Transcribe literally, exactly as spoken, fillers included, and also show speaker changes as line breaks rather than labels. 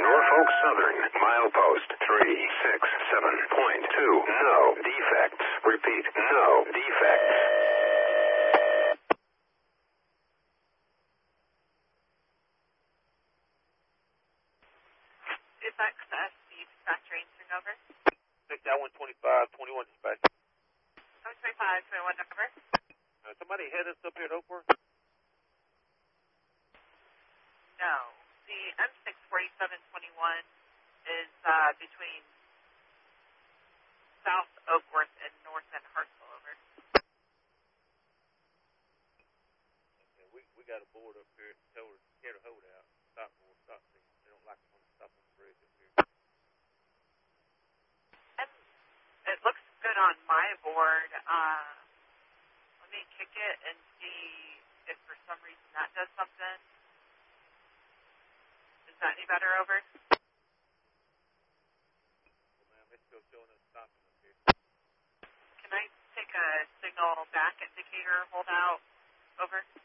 Norfolk Southern, milepost three six seven point two. No defects. Repeat, no defects.
Is that uh, Steve dispatcher answering over?
six I one twenty-five twenty-one dispatch.
one twenty-five twenty-one number.
Uh, somebody head us up here at Oakworth?
No. The M six forty-seven twenty-one is uh, between South Oakworth and North End Hartsville, over.
Okay, we, we got a board up here. Tell her, get a hold out. Stop board, stop things. They don't like to stop on the bridge up here.
And it looks good on my board. Uh, let me kick it and see if for some reason that does something. Is that any better, over?
Well, ma'am, it's still showing us stopping up here.
Can I take a signal back indicator hold out, over?